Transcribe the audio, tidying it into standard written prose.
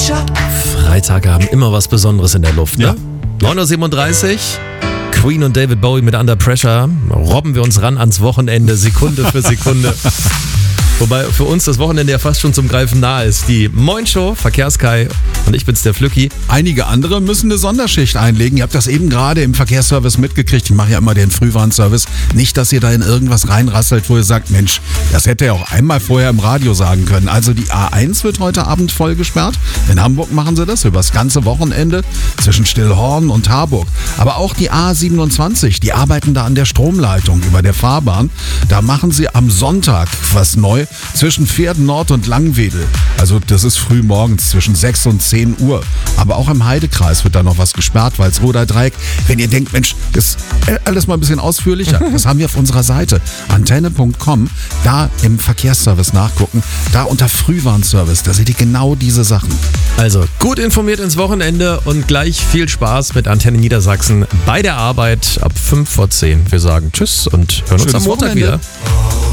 Freitage haben immer was Besonderes in der Luft, ne? Ja. 9:37 Uhr, Queen und David Bowie mit Under Pressure. Robben wir uns ran ans Wochenende, Sekunde für Sekunde. Wobei für uns das Wochenende ja fast schon zum Greifen nahe ist. Die Moin Show, Verkehrskai und ich bin's, der Flücki. Einige andere müssen eine Sonderschicht einlegen. Ihr habt das eben gerade im Verkehrsservice mitgekriegt. Ich mache ja immer den Frühwarnservice. Nicht, dass ihr da in irgendwas reinrasselt, wo ihr sagt, Mensch, das hätte er auch einmal vorher im Radio sagen können. Also die A1 wird heute Abend voll gesperrt. In Hamburg machen sie das über das ganze Wochenende zwischen Stillhorn und Harburg. Aber auch die A27, die arbeiten da an der Stromleitung über der Fahrbahn. Da machen sie am Sonntag was neu zwischen Pferden Nord und Langwedel. Also das ist früh morgens zwischen 6 und 10 Uhr. Aber auch im Heidekreis wird da noch was gesperrt, Walsroder Dreieck. Wenn ihr denkt, Mensch, das ist alles mal ein bisschen ausführlicher, das haben wir auf unserer Seite antenne.com. Da im Verkehrsservice nachgucken. Da unter Frühwarnservice, da seht ihr genau diese Sachen. Also gut informiert ins Wochenende und gleich viel Spaß mit Antenne Niedersachsen bei der Arbeit ab 5 vor 10. Wir sagen Tschüss und hören uns am Schönes Montag Wochenende. wieder.